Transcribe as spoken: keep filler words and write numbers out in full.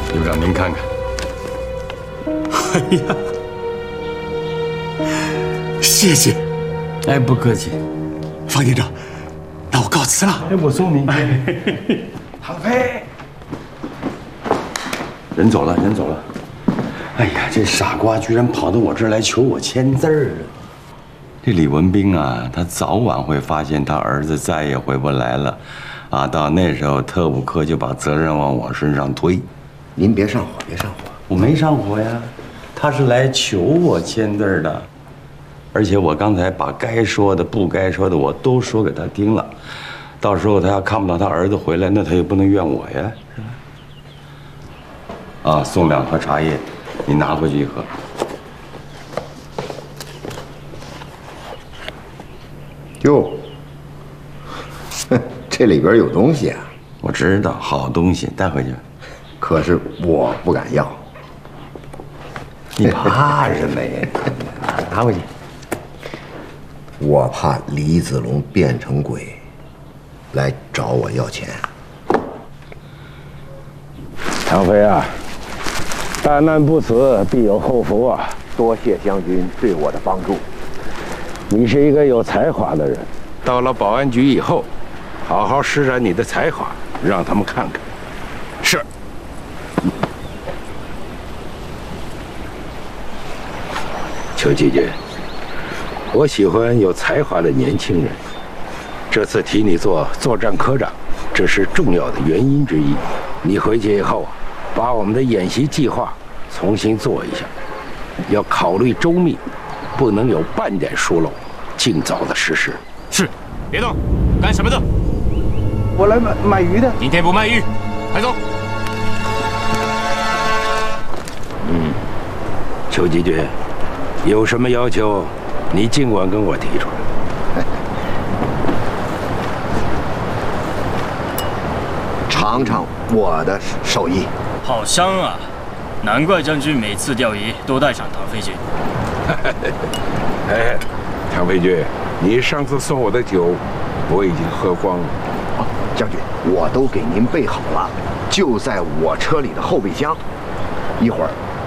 刘长，您看看。哎呀，谢谢。哎，不客气。方警长，那我告辞了。哎，我送您去。唐飞，人走了，人走了。哎呀，这傻瓜居然跑到我这儿来求我签字儿了。这李文斌啊，他早晚会发现他儿子再也回不来了，啊，到那时候特务科就把责任往我身上推。 您别上火，别上火。 我没上火呀，他是来求我签字的，而且我刚才把该说的、不该说的我都说给他听了。到时候他要看不到他儿子回来，那他也不能怨我呀，是吧？啊，送两盒茶叶，你拿回去一盒。 哟，这里边有东西啊！ 我知道，好东西，带回去。 可是我不敢要。 你怕什么呀？拿回去。 我怕李子龙变成鬼，来找我要钱。 唐飞啊，大难不死，必有后福啊！ 多谢将军对我的帮助。 你是一个有才华的人， 到了保安局以后，好好施展你的才华，让他们看看。是。邱姐姐，我喜欢有才华的年轻人。这次提你做作战科长，这是重要的原因之一。你回去以后，把我们的演习计划重新做一下，要考虑周密。不能有半点疏漏，尽早的实施。 是，别动，干什么的？ 我来买买鱼的。 今天不卖鱼，快走。 嗯，邱吉军，有什么要求，你尽管跟我提出来。 尝尝我的手艺。 好香啊！难怪将军每次钓鱼都带上唐飞军。 哎，唐飞军，你上次送我的酒，我已经喝光了。 哦，将军，我都给您备好了，就在我车里的后备箱。一会儿